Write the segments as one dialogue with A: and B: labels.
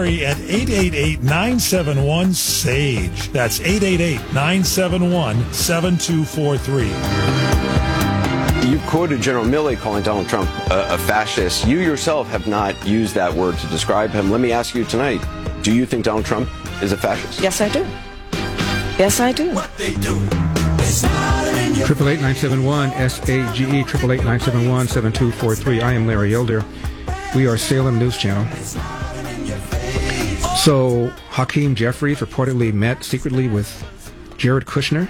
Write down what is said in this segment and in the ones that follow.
A: Larry at 888-971-SAGE. That's 888-971-7243.
B: You quoted General Milley calling Donald Trump a fascist. You yourself have not used that word to describe him. Let me ask you tonight, do you think Donald Trump is a fascist?
C: Yes, I do. Yes, I do.
D: 888-971-SAGE, 888-971-7243. I am Larry Elder. We are Salem News Channel. So, Hakeem Jeffries reportedly met secretly with Jared Kushner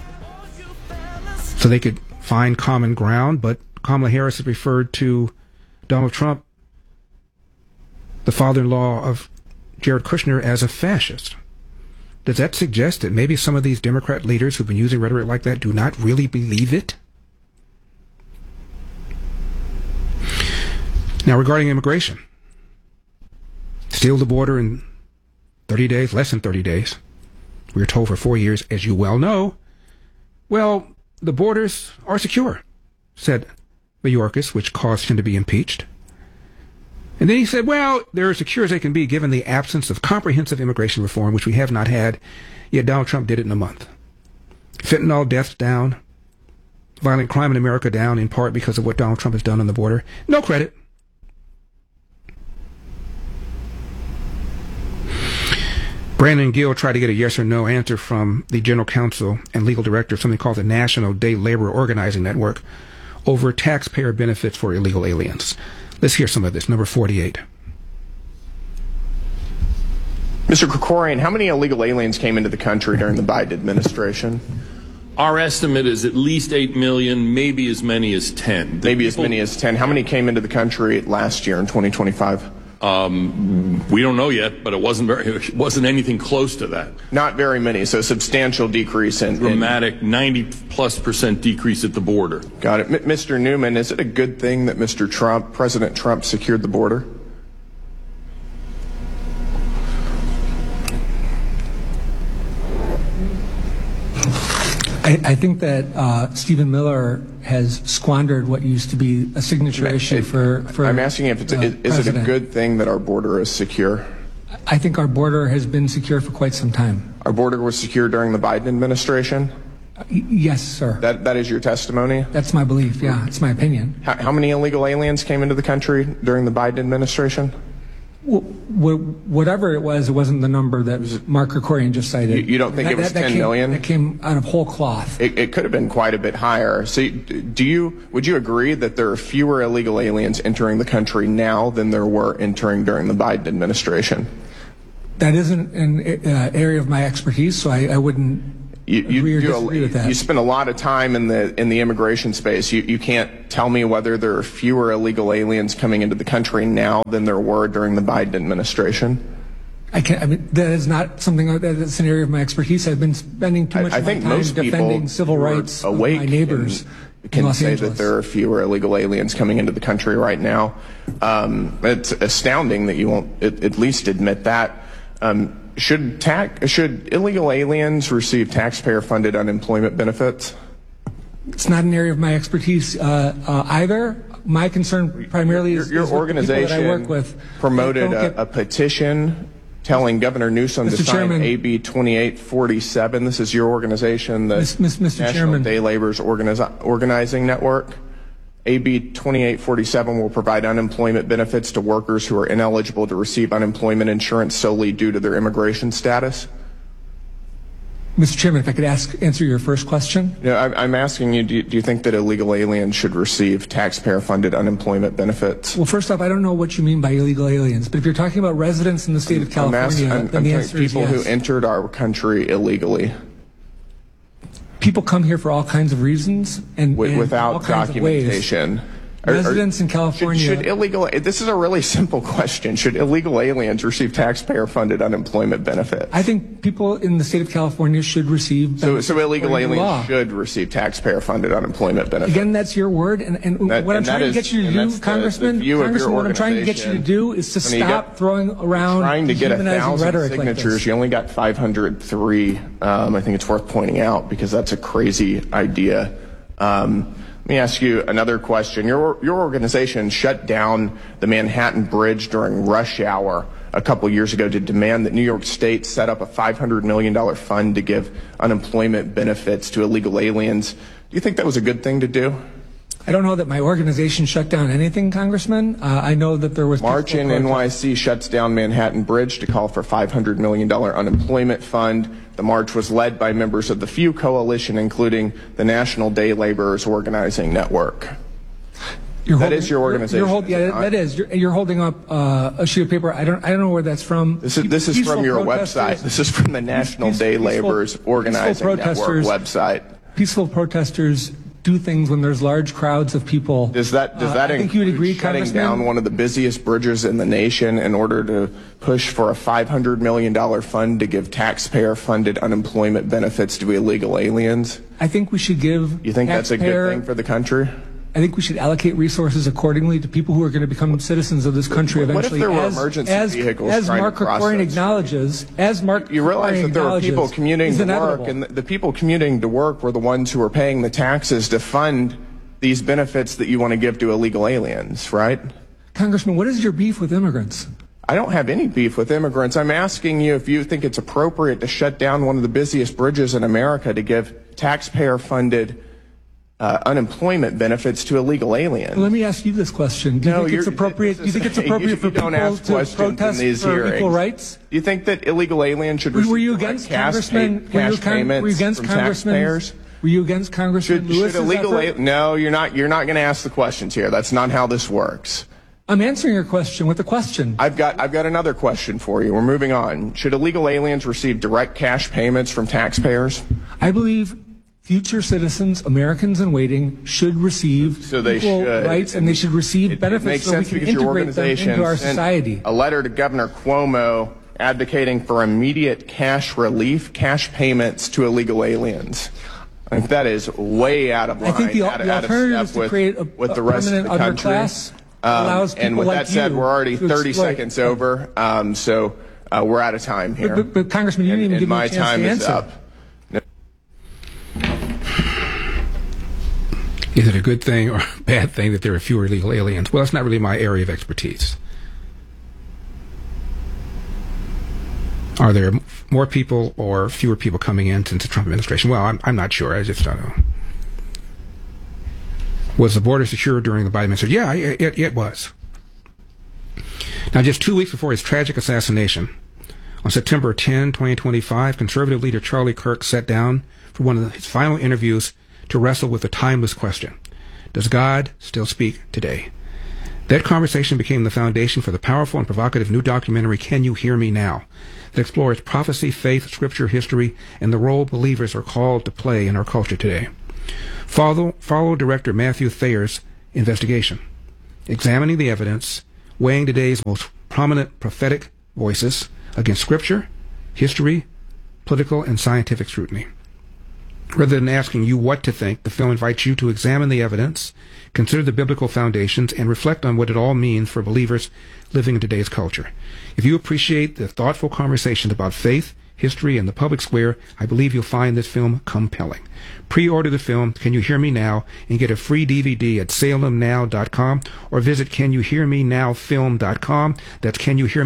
D: so they could find common ground, but Kamala Harris has referred to Donald Trump, the father-in-law of Jared Kushner, as a fascist. Does that suggest that maybe some of these Democrat leaders who've been using rhetoric like that do not really believe it? Now, regarding immigration, seal the border in 30 days, less than 30 days. We were told for 4 years, as you well know. Well, the borders are secure, said Mayorkas, which caused him to be impeached. And then he said, well, they're as secure as they can be given the absence of comprehensive immigration reform, which we have not had, yet Donald Trump did it in a month. Fentanyl deaths down, violent crime in America down, in part because of what Donald Trump has done on the border. No credit. Brandon Gill tried to get a yes or no answer from the general counsel and legal director of something called the National Day Labor Organizing Network over taxpayer benefits for illegal aliens. Let's hear some of this. Number 48.
E: Mr. Krikorian, how many illegal aliens came into the country during the Biden administration?
F: Our estimate is at least 8 million, maybe as many as 10.
E: As many as 10. How many came into the country last year in 2025?
F: We don't know yet, but it wasn't anything close to that.
E: Not very many, so a substantial decrease in
F: dramatic 90+% decrease at the border.
E: Got it. Mr. Newman, is it a good thing that President Trump secured the border?
G: I think that Stephen Miller has squandered what used to be a signature issue for
E: I'm asking if is it a good thing that our border is secure?
G: I think our border has been secure for quite some time.
E: Our border was secure during the Biden administration?
G: Yes, sir.
E: That is your testimony?
G: That's my belief, yeah. It's my opinion.
E: How many illegal aliens came into the country during the Biden administration?
G: Whatever it wasn't the number that Mark Krikorian just cited.
E: You don't think it was 10 million?
G: That came out of whole cloth.
E: It could have been quite a bit higher. So would you agree that there are fewer illegal aliens entering the country now than there were entering during the Biden administration?
G: That isn't an area of my expertise, so I wouldn't agree or disagree with that.
E: You spend a lot of time in the immigration space. You can't tell me whether there are fewer illegal aliens coming into the country now than there were during the Biden administration.
G: I mean, that is not something that's an area of my expertise. I've been spending too much of my time defending civil rights of my neighbors.
E: Can say that there are fewer illegal aliens coming into the country right now. It's astounding that you won't at least admit that. Should illegal aliens receive taxpayer-funded unemployment benefits?
G: It's not an area of my expertise either. My concern primarily is
E: your
G: with the
E: organization
G: people that I work with
E: promoted a petition telling Governor Newsom to sign AB 2847. This is your organization, the National Day Labor's Organizing Network. AB 2847 will provide unemployment benefits to workers who are ineligible to receive unemployment insurance solely due to their immigration status.
G: Mr. Chairman, if I could answer your first question.
E: Yeah, I'm asking you, do you think that illegal aliens should receive taxpayer-funded unemployment benefits?
G: Well, first off, I don't know what you mean by illegal aliens, but if you're talking about residents in the state of California, then the answer is yes.
E: People who entered our country illegally.
G: People come here for all kinds of reasons and
E: without
G: all kinds
E: documentation.
G: Of ways. Residents in California.
E: This is a really simple question. Should illegal aliens receive taxpayer-funded unemployment benefits?
G: I think people in the state of California should receive benefits.
E: So illegal aliens should receive taxpayer-funded unemployment benefits.
G: Again, that's your word. And what I'm trying to get you to do, Congressman, what I'm trying to get you to do is to stop throwing around
E: trying to get 1,000
G: signatures.
E: Like you only got 503. I think it's worth pointing out because that's a crazy idea. Let me ask you another question. Your organization shut down the Manhattan Bridge during rush hour a couple years ago to demand that New York State set up a $500 million fund to give unemployment benefits to illegal aliens. Do you think that was a good thing to do?
G: I don't know that my organization shut down anything, Congressman. I know that there was...
E: March in NYC shuts down Manhattan Bridge to call for $500 million unemployment fund. The march was led by members of the FEW Coalition, including the National Day Laborers Organizing Network. That is your organization.
G: That is. You're holding up a sheet of paper. I don't know where that's from.
E: This is from your website. This is from the National Day Laborers Organizing Network website.
G: Peaceful protesters do things when there's large crowds of people.
E: Does that include shutting down one of the busiest bridges in the nation in order to push for a $500 million fund to give taxpayer-funded unemployment benefits to illegal aliens?
G: I think we should give...
E: You think that's a good thing for the country?
G: I think we should allocate resources accordingly to people who are going to become citizens of this country eventually.
E: What if there were emergency vehicles
G: as
E: trying
G: Mark
E: to process?
G: Krikorian acknowledges,
E: you realize that there are people commuting to work, and the people commuting to work were the ones who were paying the taxes to fund these benefits that you want to give to illegal aliens, right?
G: Congressman, what is your beef with immigrants?
E: I don't have any beef with immigrants. I'm asking you if you think it's appropriate to shut down one of the busiest bridges in America to give taxpayer-funded unemployment benefits to illegal aliens.
G: Well, let me ask you this question. Do you think it's appropriate? Do you think it's appropriate for people to protest for equal rights?
E: Do you think that illegal aliens should receive cash payments from taxpayers?
G: Were you against Congressman Lewis?
E: No, you're not. You're not going to ask the questions here. That's not how this works.
G: I'm answering your question with a question.
E: I've got another question for you. We're moving on. Should illegal aliens receive direct cash payments from taxpayers?
G: I believe future citizens, Americans in waiting, should receive equal rights, and they should receive benefits so we can integrate them into our society.
E: A letter to Governor Cuomo advocating for immediate cash relief, cash payments to illegal aliens. I think that is way out of line.
G: I think the alternative is to create a permanent underclass.
E: And with that said, we're already 30 seconds over, so we're out of time here.
G: But Congressman, you didn't even give me a chance to answer.
E: My time is up.
D: Is it a good thing or a bad thing that there are fewer illegal aliens? Well, it's not really my area of expertise. Are there more people or fewer people coming in since the Trump administration? Well, I'm not sure. I just don't know. Was the border secure during the Biden administration? Yeah, it was. Now, just 2 weeks before his tragic assassination, on September 10, 2025, conservative leader Charlie Kirk sat down for one of his final interviews to wrestle with the timeless question: does God still speak today? That conversation became the foundation for the powerful and provocative new documentary, Can You Hear Me Now?, that explores prophecy, faith, scripture, history, and the role believers are called to play in our culture today. Follow director Matthew Thayer's investigation, examining the evidence, weighing today's most prominent prophetic voices against scripture, history, political, and scientific scrutiny. Rather than asking you what to think, the film invites you to examine the evidence, consider the biblical foundations, and reflect on what it all means for believers living in today's culture. If you appreciate the thoughtful conversations about faith, history, and the public square, I believe you'll find this film compelling. Pre-order the film, Can You Hear Me Now?, and get a free DVD at salemnow.com or visit CanYouHearMeNowFilm.com. That's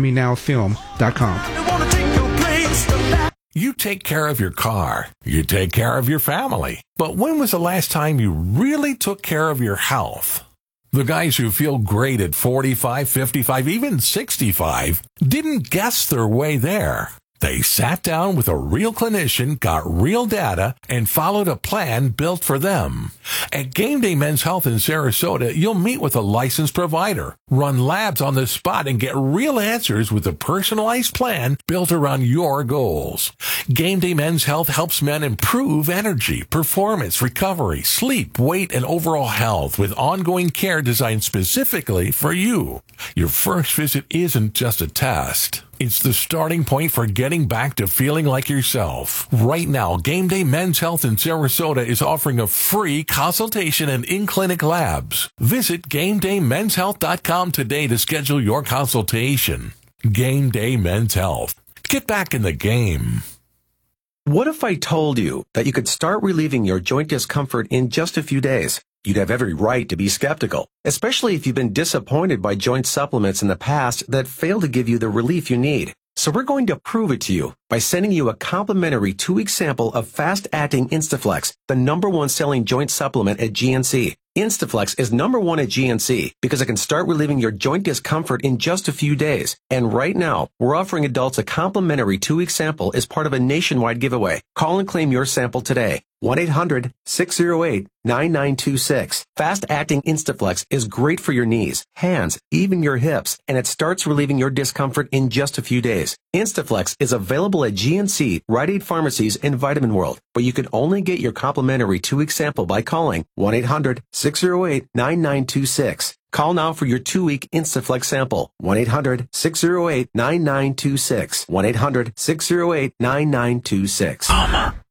D: CanYouHearMeNowFilm.com.
A: You take care of your car. You take care of your family. But when was the last time you really took care of your health? The guys who feel great at 45, 55, even 65 didn't guess their way there. They sat down with a real clinician, got real data, and followed a plan built for them. At Game Day Men's Health in Sarasota, you'll meet with a licensed provider, run labs on the spot, and get real answers with a personalized plan built around your goals. Game Day Men's Health helps men improve energy, performance, recovery, sleep, weight, and overall health with ongoing care designed specifically for you. Your first visit isn't just a test. It's the starting point for getting back to feeling like yourself. Right now, Game Day Men's Health in Sarasota is offering a free consultation and in-clinic labs. Visit GameDayMen'sHealth.com today to schedule your consultation. Game Day Men's Health. Get back in the game.
H: What if I told you that you could start relieving your joint discomfort in just a few days? You'd have every right to be skeptical, especially if you've been disappointed by joint supplements in the past that fail to give you the relief you need. So we're going to prove it to you by sending you a complimentary 2-week sample of fast-acting Instaflex, the #1 selling joint supplement at GNC. Instaflex is #1 at GNC because it can start relieving your joint discomfort in just a few days. And right now, we're offering adults a complimentary 2-week sample as part of a nationwide giveaway. Call and claim your sample today. 1-800-608-9926. Fast-acting Instaflex is great for your knees, hands, even your hips, and it starts relieving your discomfort in just a few days. Instaflex is available at GNC, Rite Aid Pharmacies, and Vitamin World, but you can only get your complimentary 2-week sample by calling 1-800-608-9926. Call now for your 2-week Instaflex sample. 1-800-608-9926. 1-800-608-9926.